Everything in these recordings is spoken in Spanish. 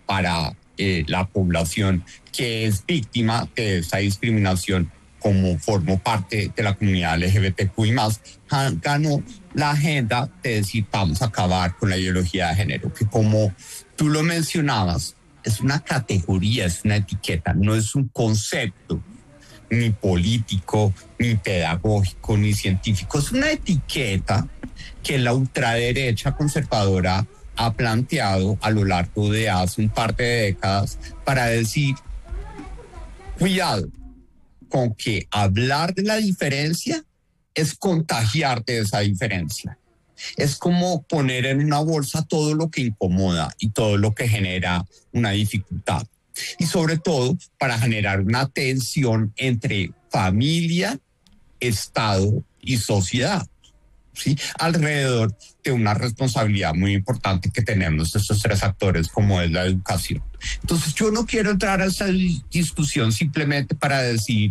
para la población que es víctima de esa discriminación como formo parte de la comunidad LGBTQI+, ganó la agenda de decir vamos a acabar con la ideología de género, que como tú lo mencionabas, es una categoría, es una etiqueta, no es un concepto ni político, ni pedagógico, ni científico. Es una etiqueta que la ultraderecha conservadora ha planteado a lo largo de hace un par de décadas para decir, cuidado, con que hablar de la diferencia es contagiar de esa diferencia. Es como poner en una bolsa todo lo que incomoda y todo lo que genera una dificultad. Y sobre todo para generar una tensión entre familia, Estado y sociedad, ¿sí? Alrededor de una responsabilidad muy importante que tenemos estos tres actores, como es la educación. Entonces yo no quiero entrar a esa discusión simplemente para decir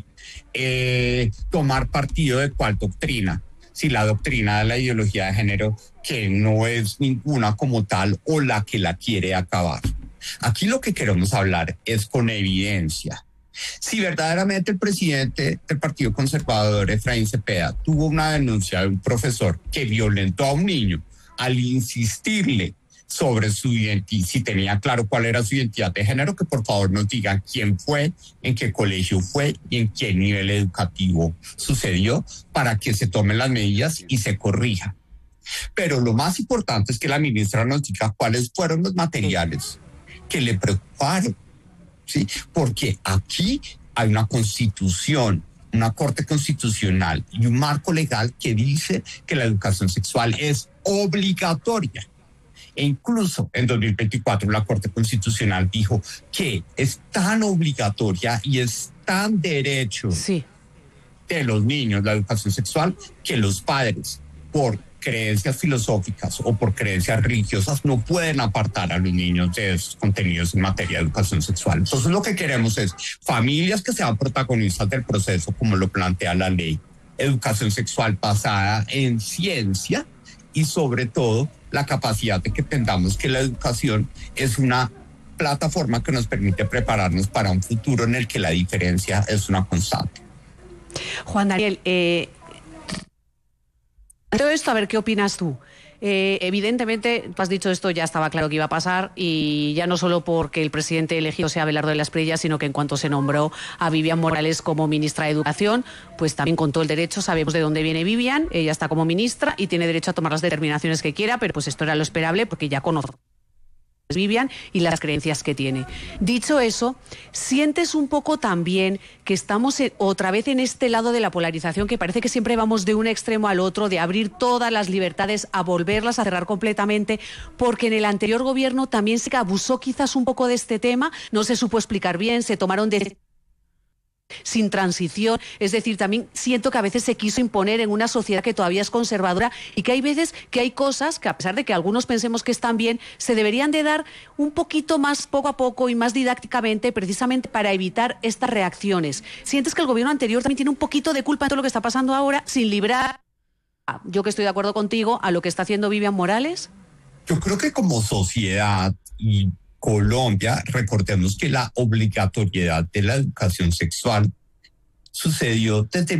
tomar partido de cuál doctrina, si la doctrina de la ideología de género, que no es ninguna como tal, o la que la quiere acabar. Aquí lo que queremos hablar es con evidencia. Si verdaderamente el presidente del Partido Conservador, Efraín Cepeda, tuvo una denuncia de un profesor que violentó a un niño al insistirle sobre su identidad, si tenía claro cuál era su identidad de género, que por favor nos digan quién fue, en qué colegio fue y en qué nivel educativo sucedió, para que se tomen las medidas y se corrija. Pero lo más importante es que la ministra nos diga cuáles fueron los materiales que le preocuparon, ¿sí? Porque aquí hay una constitución, una corte constitucional y un marco legal que dice que la educación sexual es obligatoria. E incluso en 2024 la Corte Constitucional dijo que es tan obligatoria y es tan derecho de los niños la educación sexual que los padres, por creencias filosóficas o por creencias religiosas, no pueden apartar a los niños de esos contenidos en materia de educación sexual. Entonces lo que queremos es familias que sean protagonistas del proceso, como lo plantea la ley, educación sexual basada en ciencia y sobre todo la capacidad de que entendamos que la educación es una plataforma que nos permite prepararnos para un futuro en el que la diferencia es una constante. Juan Daniel, todo esto, a ver, ¿qué opinas tú? Evidentemente, tú has dicho esto, ya estaba claro que iba a pasar, y ya no solo porque el presidente elegido sea Abelardo de la Espriella, sino que en cuanto se nombró a Vivian Morales como ministra de Educación, pues también con todo el derecho, sabemos de dónde viene Vivian, ella está como ministra y tiene derecho a tomar las determinaciones que quiera, pero pues esto era lo esperable porque ya conoce Vivian y las creencias que tiene. Dicho eso, ¿sientes un poco también que estamos otra vez en este lado de la polarización, que parece que siempre vamos de un extremo al otro, de abrir todas las libertades a volverlas a cerrar completamente, porque en el anterior gobierno también se abusó quizás un poco de este tema, no se supo explicar bien, se tomaron sin transición? Es decir, también siento que a veces se quiso imponer en una sociedad que todavía es conservadora y que hay veces que hay cosas que, a pesar de que algunos pensemos que están bien, se deberían de dar un poquito más poco a poco y más didácticamente, precisamente para evitar estas reacciones. ¿Sientes que el gobierno anterior también tiene un poquito de culpa en todo lo que está pasando ahora, sin librar, yo que estoy de acuerdo contigo, a lo que está haciendo Vivian Morales? Yo creo que como sociedad y Colombia, recordemos que la obligatoriedad de la educación sexual sucedió desde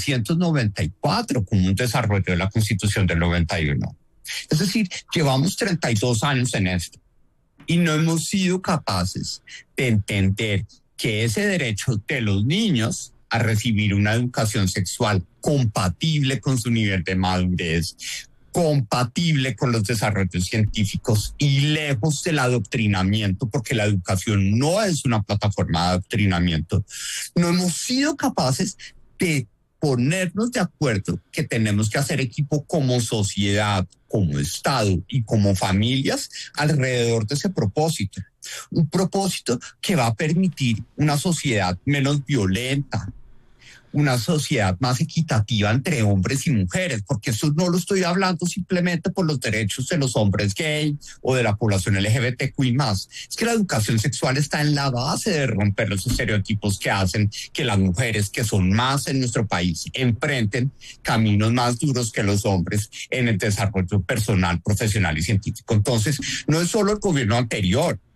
1994 con un desarrollo de la Constitución del 91. Es decir, llevamos 32 años en esto y no hemos sido capaces de entender que ese derecho de los niños a recibir una educación sexual compatible con su nivel de madurez, compatible con los desarrollos científicos y lejos del adoctrinamiento, porque la educación no es una plataforma de adoctrinamiento. No hemos sido capaces de ponernos de acuerdo que tenemos que hacer equipo como sociedad, como Estado y como familias alrededor de ese propósito. Un propósito que va a permitir una sociedad menos violenta, una sociedad más equitativa entre hombres y mujeres, porque eso no lo estoy hablando simplemente por los derechos de los hombres gay o de la población LGBTQI+. Es que la educación sexual está en la base de romper los estereotipos que hacen que las mujeres, que son más en nuestro país, enfrenten caminos más duros que los hombres en el desarrollo personal, profesional y científico. Entonces, no es solo el gobierno anterior,